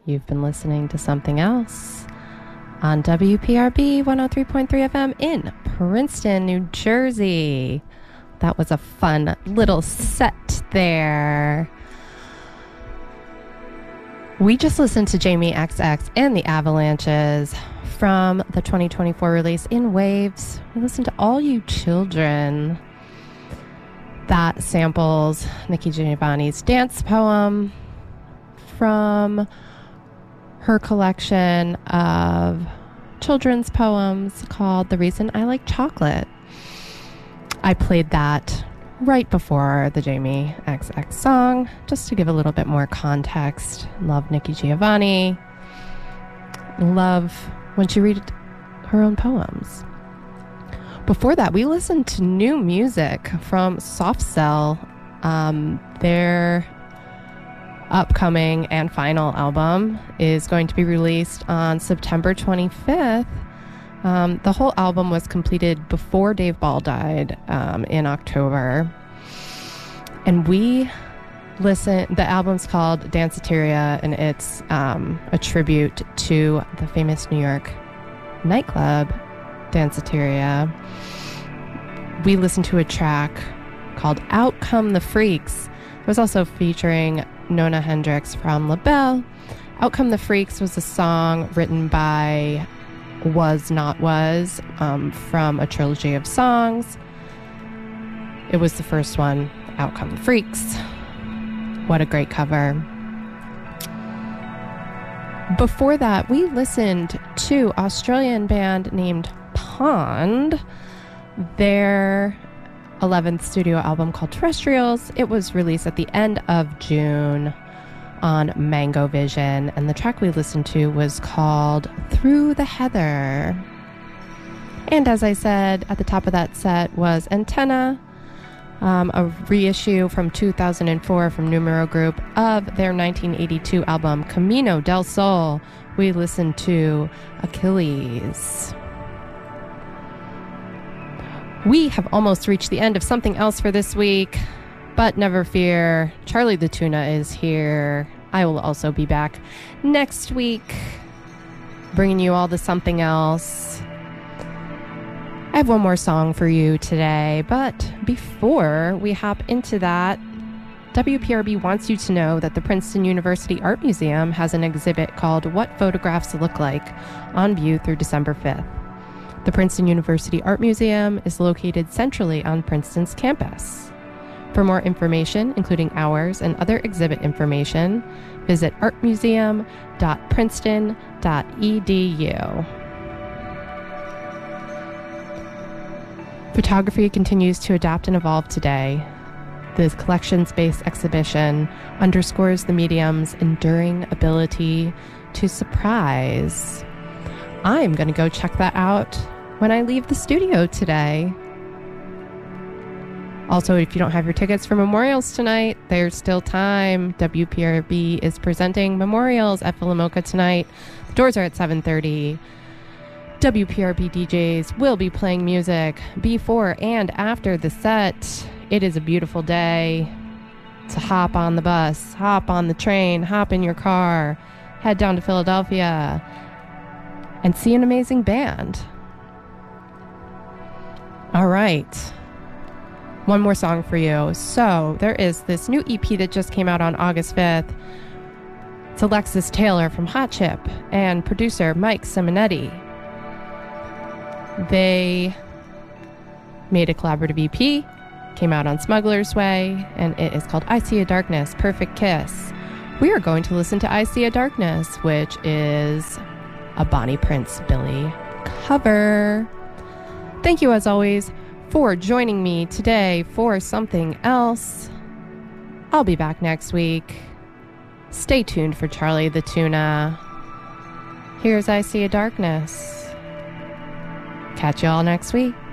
You've been listening to Something Else on WPRB 103.3 FM in Princeton, New Jersey. That was a fun little set there. We just listened to Jamie XX and the Avalanches from the 2024 release In Waves. We listened to All You Children. That samples Nikki Giovanni's dance poem from her collection of children's poems called The Reason I Like Chocolate. I played that right before the Jamie XX song, just to give a little bit more context. Love Nikki Giovanni. Love when she read her own poems. Before that, we listened to new music from Soft Cell. Their upcoming and final album is going to be released on September 25th. The whole album was completed before Dave Ball died in October. And we listened, the album's called Danceteria, and it's a tribute to the famous New York nightclub Danceteria. We listened to a track called Out Come the Freaks. It was also featuring Nona Hendryx from LaBelle. Out Come the Freaks was a song written by Was Not Was from a trilogy of songs. It was the first one, Out Come the Freaks. What a great cover. Before that, we listened to Australian band named Pond, their 11th studio album called Terrestrials. It was released at the end of June on Mango Vision, and the track we listened to was called Through the Heather. And as I said at the top of that set was Antenna, a reissue from 2004 from Numero Group of their 1982 album Camino del Sol. We listened to Achilles. We have almost reached the end of Something Else for this week, but never fear, Charlie the Tuna is here. I will also be back next week, bringing you all the Something Else. I have one more song for you today, but before we hop into that, WPRB wants you to know that the Princeton University Art Museum has an exhibit called What Photographs Look Like on view through December 5th. The Princeton University Art Museum is located centrally on Princeton's campus. For more information, including hours and other exhibit information, visit artmuseum.princeton.edu. Photography continues to adapt and evolve today. This collections-based exhibition underscores the medium's enduring ability to surprise. I'm going to go check that out when I leave the studio today. Also, if you don't have your tickets for memorials tonight, there's still time. WPRB is presenting memorials at Philomoka tonight. The doors are at 7:30. WPRB DJs will be playing music before and after the set. It is a beautiful day to hop on the bus, hop on the train, hop in your car, head down to Philadelphia, and see an amazing band. All right. One more song for you. So there is this new EP that just came out on August 5th. It's Alexis Taylor from Hot Chip and producer Mike Simonetti. They made a collaborative EP, came out on Smuggler's Way, and it is called I See a Darkness, Perfect Kiss. We are going to listen to I See a Darkness, which is a Bonnie Prince Billy cover. Thank you, as always, for joining me today for Something Else. I'll be back next week. Stay tuned for Charlie the Tuna. Here's I See a Darkness. Catch y'all next week.